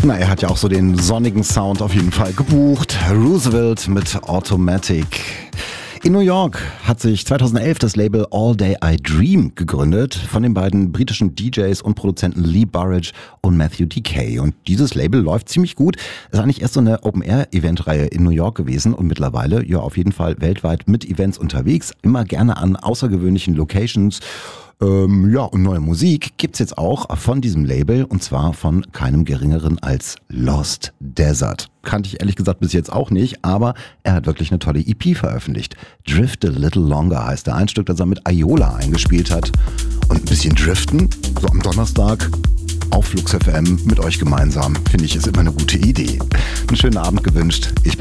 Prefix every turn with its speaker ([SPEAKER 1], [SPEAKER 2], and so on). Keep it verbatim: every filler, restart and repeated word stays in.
[SPEAKER 1] Na, er hat ja auch so den sonnigen Sound auf jeden Fall gebucht. Roosevelt mit Automatic. In New York hat sich zweitausendelf das Label All Day I Dream gegründet von den beiden britischen D Js und Produzenten Lee Burridge und Matthew D K. Und dieses Label läuft ziemlich gut. Es ist eigentlich erst so eine Open-Air-Event-Reihe in New York gewesen und mittlerweile ja auf jeden Fall weltweit mit Events unterwegs. Immer gerne an außergewöhnlichen Locations. Ähm, ja, und neue Musik gibt's jetzt auch von diesem Label und zwar von keinem geringeren als Lost Desert. Kannte ich ehrlich gesagt bis jetzt auch nicht, aber er hat wirklich eine tolle E P veröffentlicht. Drift a Little Longer heißt der. Ein Stück, das er mit Ayola eingespielt hat. Und ein bisschen driften, so am Donnerstag auf Flux F M mit euch gemeinsam, finde ich, ist immer eine gute Idee. Einen schönen Abend gewünscht. Ich bin